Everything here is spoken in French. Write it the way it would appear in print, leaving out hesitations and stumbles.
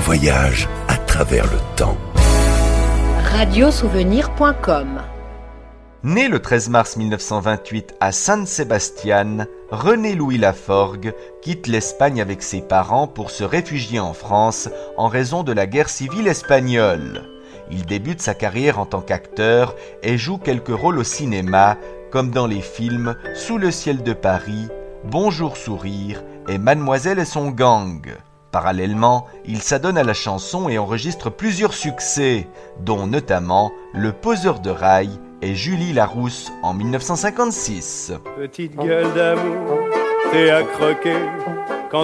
voyage à travers le temps. Radiosouvenir.com. Né le 13 mars 1928 à San Sebastián, René-Louis Laforgue quitte l'Espagne avec ses parents pour se réfugier en France en raison de la guerre civile espagnole. Il débute sa carrière en tant qu'acteur et joue quelques rôles au cinéma, comme dans les films Sous le ciel de Paris, Bonjour sourire et Mademoiselle et son gang. Parallèlement, il s'adonne à la chanson et enregistre plusieurs succès, dont notamment Le poseur de rail et Julie Larousse en 1956. Petite gueule d'amour, t'es à croquer,